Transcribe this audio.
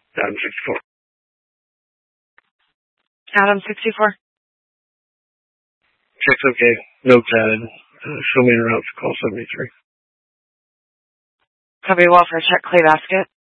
Adam 64. Adam 64. Check's okay. Notes added. Show me en route for call 73. Copy, welfare check, Clay Basket.